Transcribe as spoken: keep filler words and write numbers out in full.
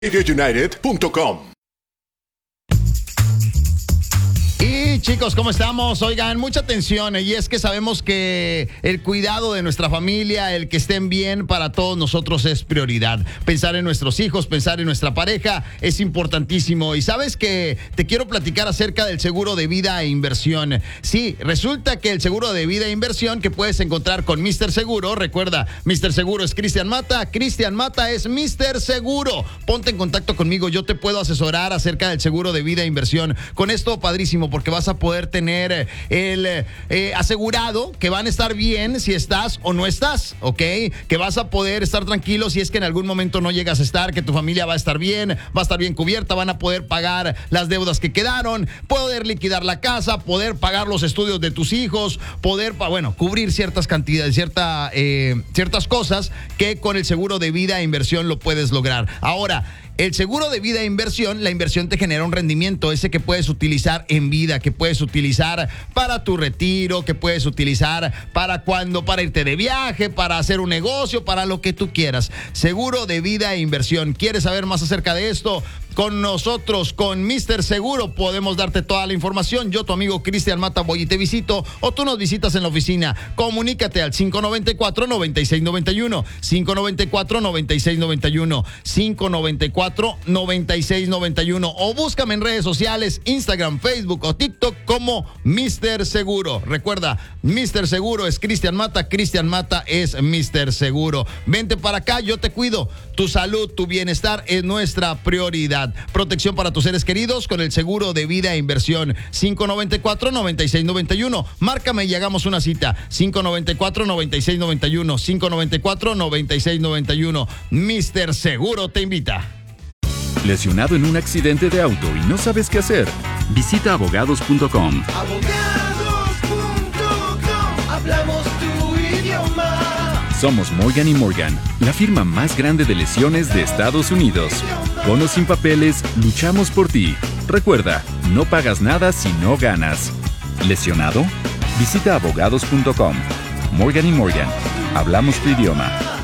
radio united punto com. Y chicos, ¿cómo estamos? Oigan, mucha atención, y es que sabemos que el cuidado de nuestra familia, el que estén bien para todos nosotros es prioridad. Pensar en nuestros hijos, pensar en nuestra pareja es importantísimo. Y sabes que te quiero platicar acerca del seguro de vida e inversión. Sí, resulta que el seguro de vida e inversión que puedes encontrar con míster Seguro, recuerda, míster Seguro es Cristian Mata, Cristian Mata es míster Seguro. Ponte en contacto conmigo, yo te puedo asesorar acerca del seguro de vida e inversión. Con esto, padrísimo, porque vas a poder tener el eh, asegurado que van a estar bien si estás o no estás, ¿ok? Que vas a poder estar tranquilo si es que en algún momento no llegas a estar, que tu familia va a estar bien, va a estar bien cubierta, van a poder pagar las deudas que quedaron, poder liquidar la casa, poder pagar los estudios de tus hijos, poder, bueno, cubrir ciertas cantidades, cierta, eh, ciertas cosas que con el seguro de vida e inversión lo puedes lograr. Ahora, el seguro de vida e inversión, la inversión te genera un rendimiento, ese que puedes utilizar en vida, que puedes utilizar para tu retiro, que puedes utilizar para cuando, para irte de viaje, para hacer un negocio, para lo que tú quieras. Seguro de vida e inversión. ¿Quieres saber más acerca de esto? Con nosotros, con míster Seguro, podemos darte toda la información. Yo, tu amigo Cristian Mata, voy y te visito, o tú nos visitas en la oficina. Comunícate al cinco nueve cuatro, nueve seis nueve uno, cinco nueve cuatro, nueve seis nueve uno, cinco nueve cuatro, nueve seis nueve uno, o búscame en redes sociales, Instagram, Facebook o TikTok como míster Seguro. Recuerda, míster Seguro es Cristian Mata, Cristian Mata es míster Seguro. Vente para acá, yo te cuido. Tu salud, tu bienestar es nuestra prioridad. Protección para tus seres queridos con el seguro de vida e inversión. cinco nueve cuatro, nueve seis nueve uno. Márcame y hagamos una cita. cinco nueve cuatro, nueve seis nueve uno. cinco nueve cuatro, nueve seis nueve uno. míster Seguro te invita. ¿Lesionado en un accidente de auto y no sabes qué hacer? Visita abogados punto com. abogados punto com. Hablamos tu idioma. Somos Morgan y Morgan, la firma más grande de lesiones de Estados Unidos. Con o sin papeles, luchamos por ti. Recuerda, no pagas nada si no ganas. ¿Lesionado? Visita abogados punto com. Morgan y Morgan, hablamos tu idioma.